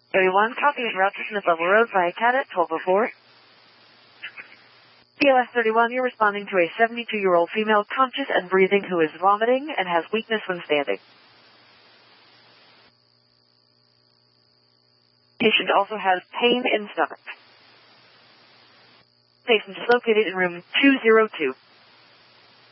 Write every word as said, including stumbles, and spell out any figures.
Area one, copy en route to Smith Level Road via Cadet twelve oh four. P L S thirty-one, you're responding to a seventy-two-year-old female conscious and breathing who is vomiting and has weakness when standing. Patient also has pain in stomach. Patient is located in room two oh two.